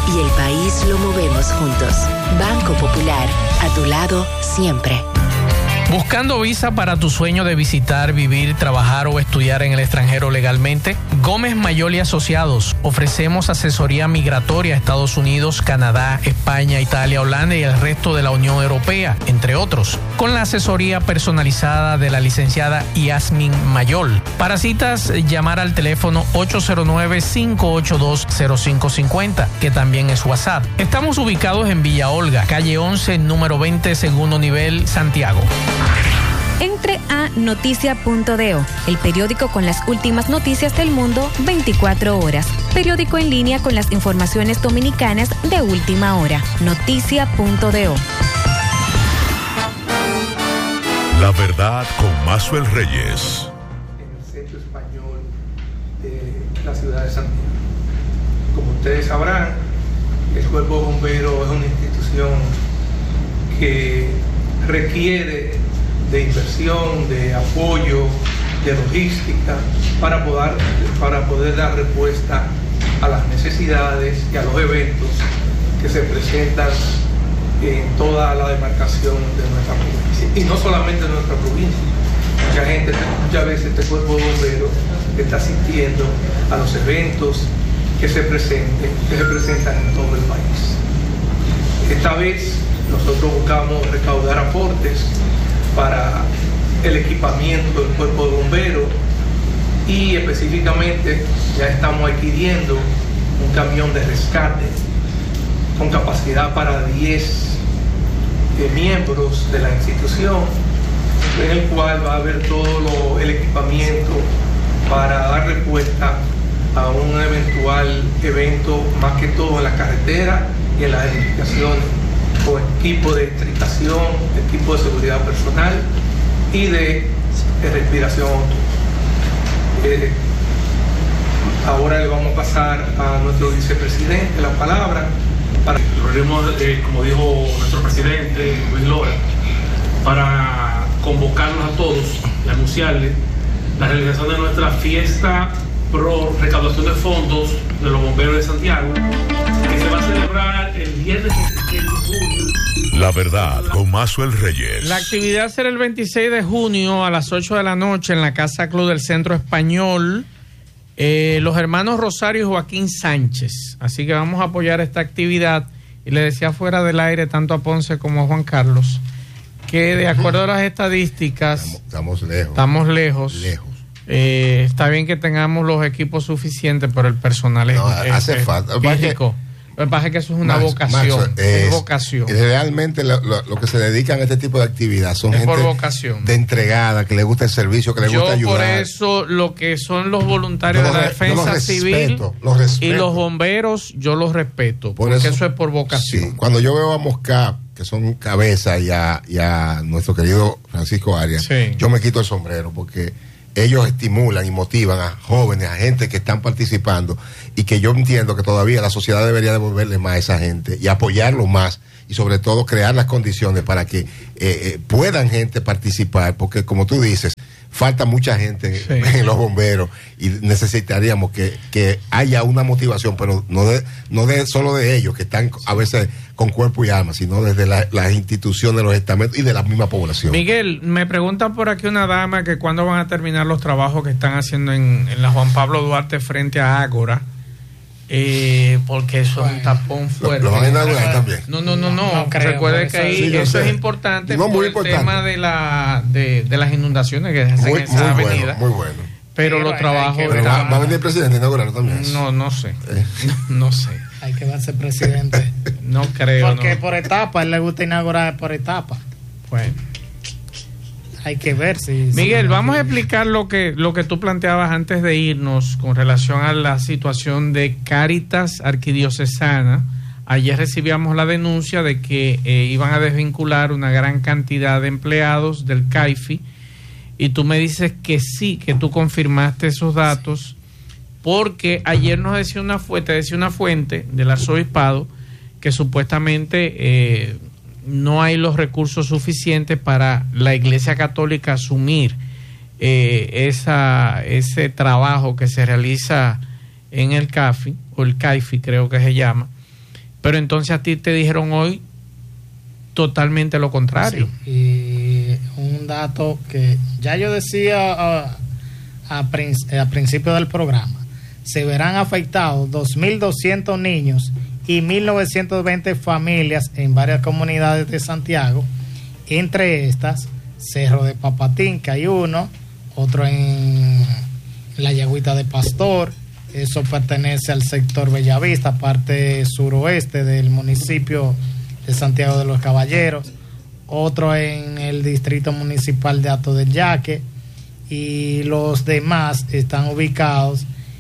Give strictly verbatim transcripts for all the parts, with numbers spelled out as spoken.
y el país lo movemos juntos. Banco Popular, a tu lado siempre. ¿Buscando visa para tu sueño de visitar, vivir, trabajar o estudiar en el extranjero legalmente? Gómez Mayol y Asociados. Ofrecemos asesoría migratoria a Estados Unidos, Canadá, España, Italia, Holanda y el resto de la Unión Europea, entre otros, con la asesoría personalizada de la licenciada Yasmin Mayol. Para citas, llamar al teléfono ocho cero nueve, cinco ocho dos, cero cinco cinco cero, que también es WhatsApp. Estamos ubicados en Villa Olga, calle once, número veinte, segundo nivel, Santiago. Entre a noticia punto do, el periódico con las últimas noticias del mundo veinticuatro horas. Periódico en línea con las informaciones dominicanas de última hora. noticia punto do. La verdad con Maxwell Reyes. En el Centro Español de la ciudad de Santiago. Como ustedes sabrán, el Cuerpo de Bomberos es una institución que requiere de inversión, de apoyo, de logística, para poder, para poder dar respuesta a las necesidades y a los eventos que se presentan en toda la demarcación de nuestra provincia. Y no solamente en nuestra provincia. Mucha gente, muchas veces este Cuerpo de Bomberos está asistiendo a los eventos que se presenten, que se presentan en todo el país. Esta vez nosotros buscamos recaudar aportes para el equipamiento del Cuerpo de Bomberos y específicamente ya estamos adquiriendo un camión de rescate con capacidad para diez eh, miembros de la institución, en el cual va a haber todo lo, el equipamiento para dar respuesta a un eventual evento, más que todo en la carretera y en las edificaciones, con equipo de estrictación, equipo de seguridad personal y de, de respiración. Eh, ahora le vamos a pasar a nuestro vicepresidente la palabra. Para... Lo haremos, eh, como dijo nuestro presidente Luis Lora, para convocarnos a todos y anunciarles la realización de nuestra fiesta pro recaudación de fondos de los bomberos de Santiago, que se va a celebrar el viernes de junio. La verdad con Maxwell Reyes. La actividad será el veintiséis de junio a las ocho de la noche en la Casa Club del Centro Español. Eh, los hermanos Rosario y Joaquín Sánchez. Así que vamos a apoyar esta actividad. Y le decía fuera del aire tanto a Ponce como a Juan Carlos que de acuerdo a las estadísticas estamos, estamos lejos. Estamos lejos. Lejos. Eh, está bien que tengamos los equipos suficientes, pero el personal es, no, es, hace es falta. físico. Lo que pasa es que eso es una Max, vocación. Max, es, es vocación. Realmente lo, lo, lo que se dedican a este tipo de actividad son es gente por vocación. De entregada, que le gusta el servicio, que le Yo gusta ayudar. Por eso lo que son los voluntarios yo de la lo, defensa respeto, civil lo respeto. y los bomberos, yo los respeto, por porque eso, eso es por vocación. Sí, cuando yo veo a Moscap, que son cabeza, y a, y a nuestro querido Francisco Arias, sí. yo me quito el sombrero porque ellos estimulan y motivan a jóvenes, a gente que están participando, y que yo entiendo que todavía la sociedad debería devolverle más a esa gente y apoyarlo más, y sobre todo crear las condiciones para que eh, eh, puedan gente participar, porque como tú dices, falta mucha gente sí. en los bomberos y necesitaríamos que, que haya una motivación, pero no de, no de solo de ellos, que están a veces con cuerpo y alma, sino desde la, las instituciones, los estamentos y de la misma población. Miguel, me pregunta por aquí una dama que cuándo van a terminar los trabajos que están haciendo en, en la Juan Pablo Duarte frente a Ágora. Eh, porque eso bueno, es un tapón fuerte. ¿Lo, lo van a inaugurar también? No, no, no, no. no creo, Recuerde que ahí sí, eso sé. es importante no, por el importante. tema de la de, de las inundaciones que se hacen muy, en esa muy avenida. Bueno, muy bueno. Pero los trabajos... Pero va, va a venir el presidente a inaugurarlo también. No, no sé. Eh. No, no sé. Hay que verse presidente. No creo, Porque no. por etapa, a él le gusta inaugurar por etapa. Bueno. Hay que ver si... Miguel, si vamos a explicar lo que, lo que tú planteabas antes de irnos con relación a la situación de Cáritas Arquidiocesana. Ayer recibíamos la denuncia de que eh, iban a desvincular una gran cantidad de empleados del CAIFI, y tú me dices que sí, que tú confirmaste esos datos, porque ayer nos decía una fuente, decía una fuente del arzobispado que supuestamente... Eh, no hay los recursos suficientes para la Iglesia Católica asumir eh, esa, ese trabajo que se realiza en el CAFI, o el CAIFI creo que se llama, Pero entonces a ti te dijeron hoy totalmente lo contrario. Sí, y un dato que ya yo decía a, a, prin- a principio del programa, se verán afectados dos mil doscientos niños y mil novecientos veinte familias en varias comunidades de Santiago, entre estas Cerro de Papatín, que hay uno, otro en la Yagüita de Pastor, eso pertenece al sector Bellavista, parte suroeste del municipio de Santiago de los Caballeros, otro en el distrito municipal de Hato del Yaque, y los demás están ubicados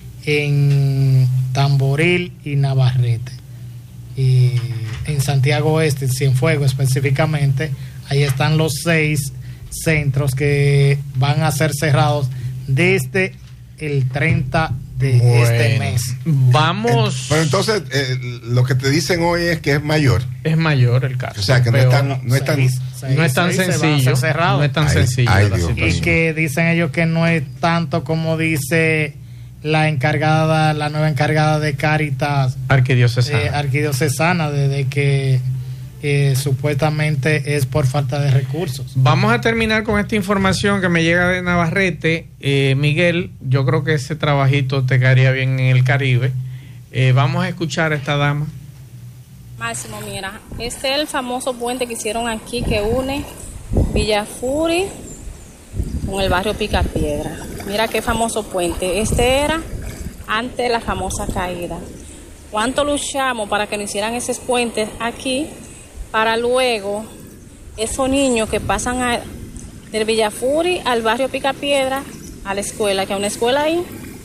en Tamboril y Navarrete. Y en Santiago Oeste, Cienfuegos específicamente, ahí están los seis centros que van a ser cerrados desde el treinta de Bueno, este mes. Vamos. En- pero entonces, eh, lo que te dicen hoy es que es mayor. Es mayor el caso. O sea, que no es Peor. tan, no es tan, Seis, seis, no es tan seis se van a sencillo. ser cerrados. No es tan Ay, sencillo ay, la Dios. situación. Y que dicen ellos que no es tanto como dice la encargada, la nueva encargada de Cáritas Arquidiocesana. eh, arquidiocesana, de, de que eh, supuestamente es por falta de recursos. Vamos a terminar con esta información que me llega de Navarrete. Eh, Miguel, yo creo que ese trabajito te caería bien en el Caribe. Eh, vamos a escuchar a esta dama. Máximo, mira, este es el famoso puente que hicieron aquí que une Villafuri con el barrio Picapiedra. Mira qué famoso puente. Este era antes de la famosa caída. ¿Cuánto luchamos para que no hicieran esos puentes aquí? Para luego, esos niños que pasan a, del Villafuri al barrio Picapiedra, a la escuela, que a una escuela ahí,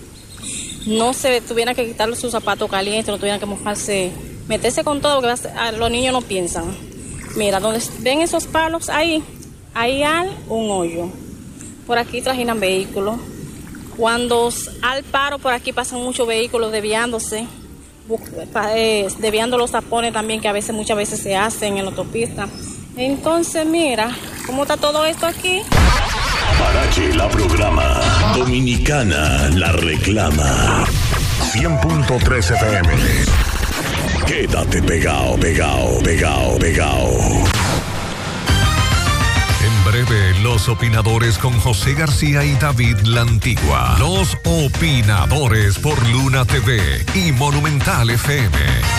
no se tuvieran que quitar sus zapatos calientes, no tuvieran que mojarse, meterse con todo, porque los niños no piensan. Mira, donde ven esos palos, ahí, ahí hay un hoyo. Por aquí trajinan vehículos. Cuando al paro, por aquí pasan muchos vehículos desviándose, eh, desviando los tapones también, que a veces, muchas veces se hacen en la autopista. Entonces, mira, ¿cómo está todo esto aquí? Parache la programa. Dominicana la reclama. cien punto tres F M. Quédate pegado, pegado, pegado, pegado. En breve, los opinadores con José García y David La Antigua. Los opinadores por Luna T V y Monumental F M.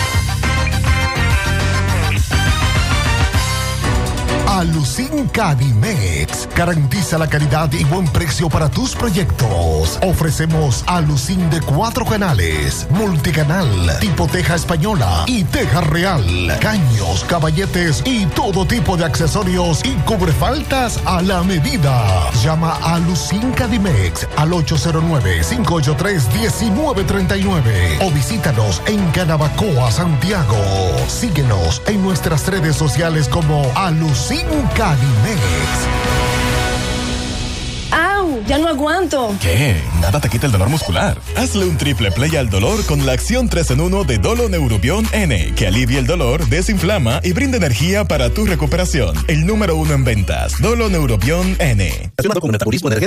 Alucin Cadimex garantiza la calidad y buen precio para tus proyectos. Ofrecemos Alucin de cuatro canales, multicanal, tipo teja española y teja real, caños, caballetes y todo tipo de accesorios y cubrefaltas a la medida. Llama a Alucin Cadimex al ocho cero nueve, cinco ocho tres, uno nueve tres nueve o visítanos en Canabacoa, Santiago. Síguenos en nuestras redes sociales como Alucin Cadimex. ¡Au! ¡Ya no aguanto! ¿Qué? Nada te quita el dolor muscular. Hazle un triple play al dolor con la acción tres en uno de Dolo Neurobion N, que alivia el dolor, desinflama y brinda energía para tu recuperación. El número uno en ventas, Dolo Neurobion N. Con el metabolismo energético